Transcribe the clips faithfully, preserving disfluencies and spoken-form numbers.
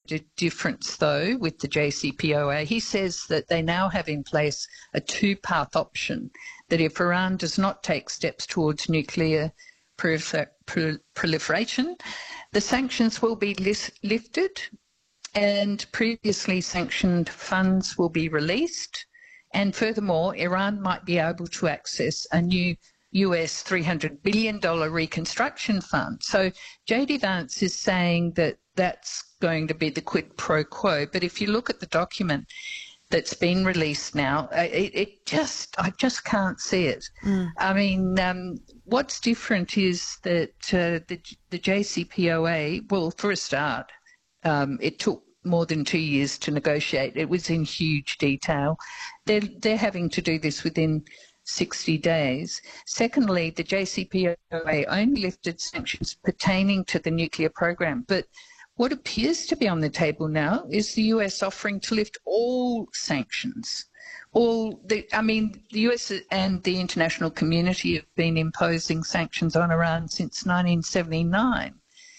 d- difference, though, with the J C P O A. He says that they now have in place a two-path option, that if Iran does not take steps towards nuclear prolifer- prol- proliferation, the sanctions will be lis- lifted and previously sanctioned funds will be released. And furthermore, Iran might be able to access a new U S three hundred billion dollars reconstruction fund. So J D Vance is saying that that's going to be the quid pro quo. But if you look at the document that's been released now, it, it just, I just can't see it. Mm. I mean, um, what's different is that uh, the, the J C P O A, well, for a start, um, it took more than two years to negotiate. It was in huge detail. They're, they're having to do this within sixty days. Secondly, the J C P O A only lifted sanctions pertaining to the nuclear program. But what appears to be on the table now is the U S offering to lift all sanctions. All the, I mean, the U S and the international community have been imposing sanctions on Iran since nineteen seventy-nine.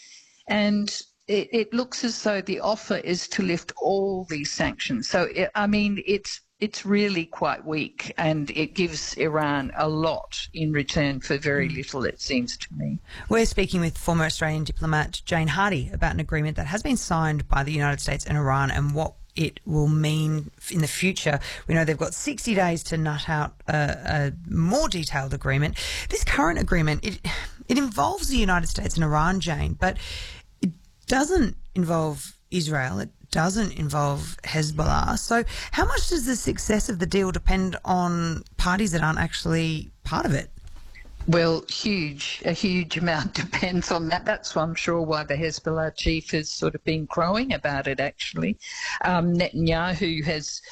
And it, it looks as though the offer is to lift all these sanctions. So, it, I mean, it's It's really quite weak, and it gives Iran a lot in return for very little, it seems to me. We're speaking with former Australian diplomat Jane Hardy about an agreement that has been signed by the United States and Iran and what it will mean in the future. We know they've got sixty days to nut out a, a more detailed agreement. This current agreement, it, it involves the United States and Iran, Jane, but it doesn't involve Israel. It doesn't involve Hezbollah. So how much does the success of the deal depend on parties that aren't actually part of it? Well, huge, a huge amount depends on that. That's, I'm sure, why the Hezbollah chief has sort of been crowing about it, actually. Um, Netanyahu has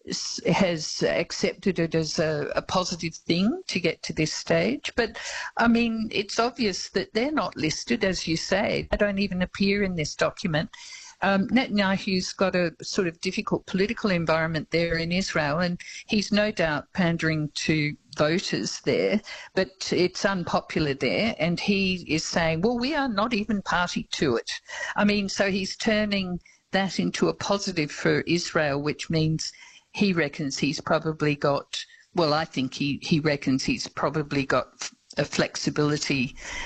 has accepted it as a, a positive thing to get to this stage. But, I mean, it's obvious that they're not listed, as you say. They don't even appear in this document. Um, Netanyahu's got a sort of difficult political environment there in Israel, and he's no doubt pandering to voters there, but it's unpopular there, and he is saying, well, we are not even party to it. I mean, so he's turning that into a positive for Israel, which means he reckons he's probably got, well, I think he, he reckons he's probably got a flexibility